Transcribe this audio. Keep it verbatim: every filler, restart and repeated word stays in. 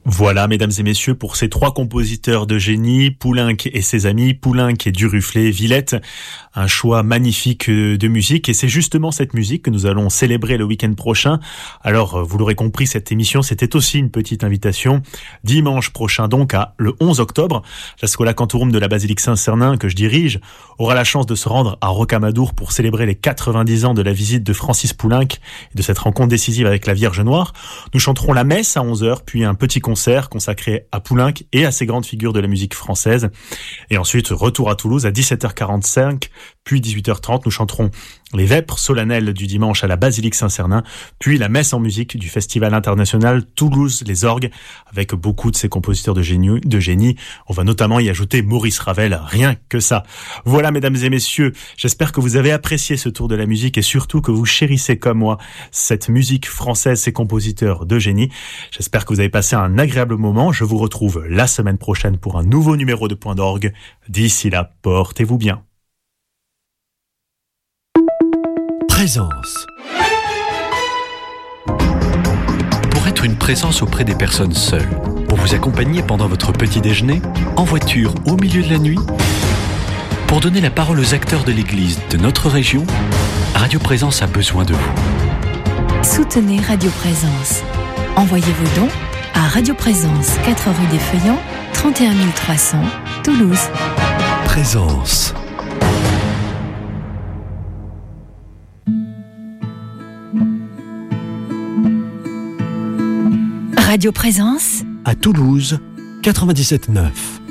Voilà, mesdames et messieurs, pour ces trois compositeurs de génie, Poulenc et ses amis, Poulenc et Duruflé, Villette, un choix magnifique de musique, et c'est justement cette musique que nous allons célébrer le week-end prochain. Alors, vous l'aurez compris, cette émission, c'était aussi une petite invitation. Dimanche prochain, donc, à le onze octobre, la Schola Cantorum de la Basilique Saint-Cernin, que je dirige, aura la chance de se rendre à Rocamadour pour célébrer les quatre-vingt-dix ans de la visite de Francis Poulenc et de cette rencontre décisive avec la Vierge Noire. Nous chanterons la messe à onze heures, puis un petit concert concert consacré à Poulenc et à ces grandes figures de la musique française. Et ensuite, retour à Toulouse à dix-sept heures quarante-cinq, puis dix-huit heures trente, nous chanterons les vêpres solennelles du dimanche à la Basilique Saint-Cernin, puis la messe en musique du Festival international Toulouse les Orgues, avec beaucoup de ces compositeurs de génie, de génie. On va notamment y ajouter Maurice Ravel, rien que ça. Voilà, mesdames et messieurs, j'espère que vous avez apprécié ce tour de la musique et surtout que vous chérissez comme moi cette musique française, ces compositeurs de génie. J'espère que vous avez passé un agréable moment. Je vous retrouve la semaine prochaine pour un nouveau numéro de Point d'Orgue. D'ici là, portez-vous bien. Présence. Pour être une présence auprès des personnes seules, pour vous accompagner pendant votre petit déjeuner, en voiture, au milieu de la nuit, pour donner la parole aux acteurs de l'Église de notre région, Radio Présence a besoin de vous. Soutenez Radio Présence. Envoyez vos dons à Radio Présence, quatre rue des Feuillants, trente et un mille trois cents, Toulouse. Présence. Radio Présence À Toulouse, quatre-vingt-dix-sept neuf.